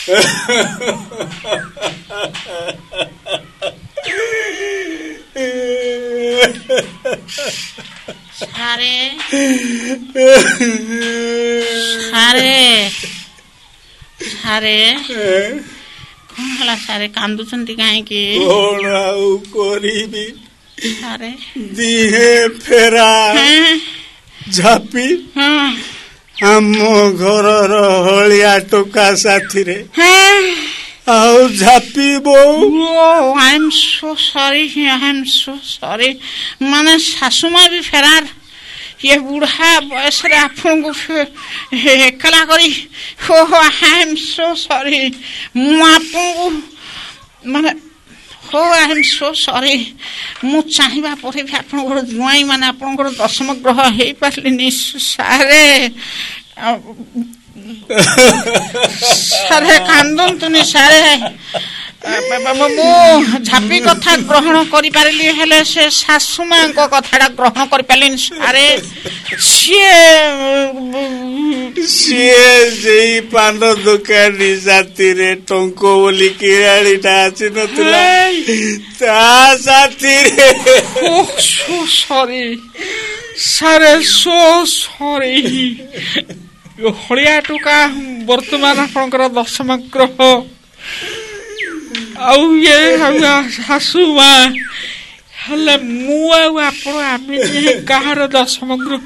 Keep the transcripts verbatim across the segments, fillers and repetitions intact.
ସାରେ ସାରେ ସାରେ କଣ ହେଲା ସାରେ କାନ୍ଦୁଛନ୍ତି କାହିଁକି? କଣ ଆଉ କରିବି ସାରେ ଦିହେ ଫେରା ଝାପି ଆମ ଘରର ହଳିଆ ଟୋକା ସାଥିରେ ଆଉ ଝାପିବ। I M so sorry I M so sorry ମାନେ ଶାଶୁମା ବି ଫେରାର ये बुढ़ा बयस आपको एकला करी हो आई एम सो सॉरी मु आपको माने हो आई एम सो सॉरी मु चाहिबा परे भी आपनकर जुआई माने आपनकर दशम ग्रह हे पारलिनी सारे सारे कांदंतुनी सारे मु झापी कथा ग्रहण करि पारली हेले से सासु मां को कथाडा ग्रहण करि पारलिन सारे सिए सिए जेई पान दुकानी साथी रे टंको बोली किराड़ीटा आछि नतला ता साथी रे ओ सो सॉरी सारे सो सॉरी यो हलिया टुका वर्तमान आपनकर दशम ग्रह आउ ये शाशु माँ हेले मु आपण आम कहार दशम ग्रह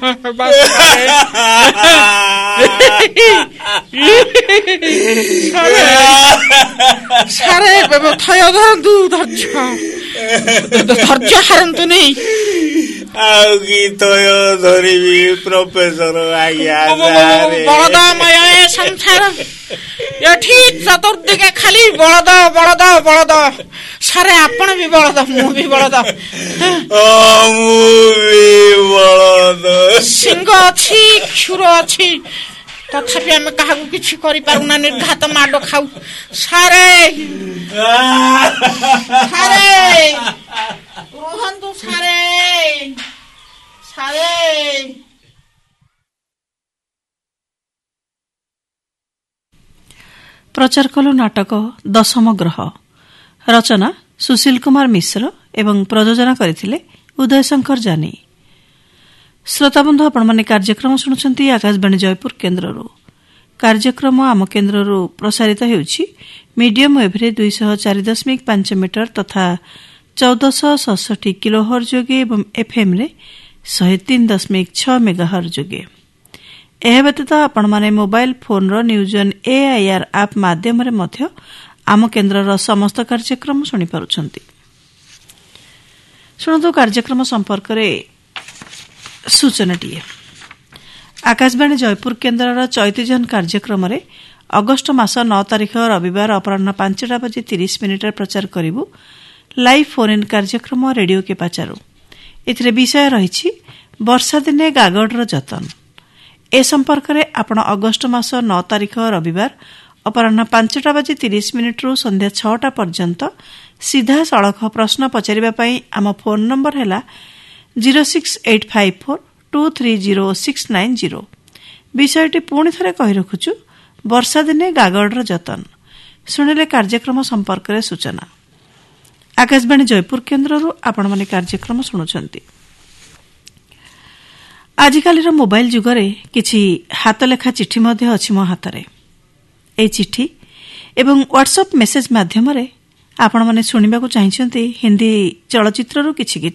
सारे थय धरतु धैर्य धैर्य हारतु नहीं आउ की तय धरिबी प्रोफेसर आज्ञा बलदमय संसार एठी चतुर्दिके खाली बलद बलद बलद सारे आपण भी बलद मु भी बलद सिंह अच्छी क्षुर अच्छी तथापि आम क्या किसी करूना निर्घात माड खाऊ सारे सारे रुहंतु सारे सारे प्रचार कलु नाटक दशम ग्रह रचना सुशील कुमार मिश्र एवं प्रयोजना करथिले उदय शंकर जानी। श्रोताबंधु आपण माने कार्यक्रम शुणुछंती आकाशवाणी जयपुर केन्द्ररू। कार्यक्रम आम केन्द्ररू प्रसारित हेउछि मीडियम वेव रे दुई सौ चार दशमिक पांच मीटर तथा चौदह सौ सड़सठ किलोहर्ट्ज जोगे एवं एफएम रे एक सौ तीन दशमिक छह मेगाहर्ट्ज जोगे। एह व्यतीत आपण माने मोबाइल फोन रो न्यूजन एआईआर ऐप माध्यम रे मध्य आम केन्द्रर समस्त कार्यक्रम शुनि पारुछंती। शुणु कार्यक्रम संपर्क रे सूचनाटीए आकाशवाणी जयपुर केन्द्रर चैतीजन कार्यक्रम रे अगस्ट मास नौ तारिख रविवार अपराह पांचटा बजे तीस मिनिट प्रचार करिबु लाइव फोन इन कार्यक्रम रेडियो के पाचारू। एथिरे विषय रहिछि वर्षा दिने गागडर जतन। ए संपर्क में आपण अगस्ट मास नौ तारिख रविवार अपराह पांचटा बजे तीस मिनिट रु संध्या छटा पर्यंत सीधा सड़क प्रश्न पचारिबा पई आम फोन नंबर हैला zero six eight five four to three zero six nine zero. विषयटी पुणी थरे कहि रखुछु वर्षा दिने गागडर जतन। सुनिले कार्यक्रम संपर्क में सूचना। आकाशवाणी जयपुर केन्द्ररू आपण माने कार्यक्रम शुणुछंती। आजिकालीर मोबाइल जुगरे किछि हातलेखा चिठी मध्य अछि मो हातरे। ए चिठी एवं व्हाट्सएप मेसेज माध्यम रे आपण माने सुनिबाकू चाहिछंती हिंदी चलचित्ररू किछि गीत।